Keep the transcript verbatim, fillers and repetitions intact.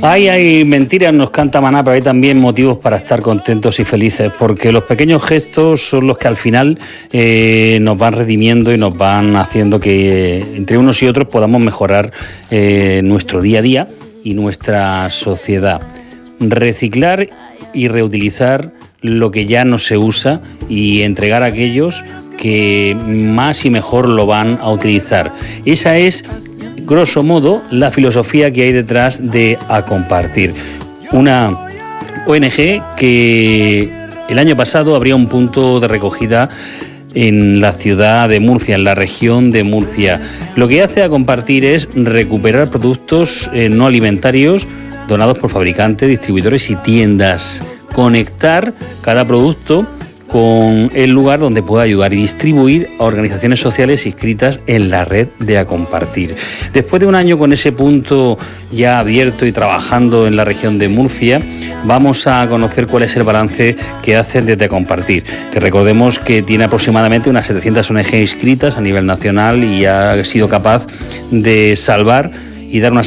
Hay, hay mentiras, nos canta Maná, pero hay también motivos para estar contentos y felices, porque los pequeños gestos son los que al final eh, nos van redimiendo y nos van haciendo que eh, entre unos y otros podamos mejorar eh, nuestro día a día y nuestra sociedad. Reciclar y reutilizar lo que ya no se usa y entregar a aquellos que más y mejor lo van a utilizar. Esa es, grosso modo, la filosofía que hay detrás de A Compartir, una O N G que el año pasado abrió un punto de recogida en la ciudad de Murcia, en la región de Murcia. Lo que hace A Compartir es recuperar productos eh, no alimentarios donados por fabricantes, distribuidores y tiendas, conectar cada producto con el lugar donde pueda ayudar y distribuir a organizaciones sociales inscritas en la red de A Compartir. Después de un año con ese punto ya abierto y trabajando en la región de Murcia, vamos a conocer cuál es el balance que hacen desde A Compartir, que recordemos que tiene aproximadamente unas setecientas O N G inscritas a nivel nacional y ha sido capaz de salvar y dar una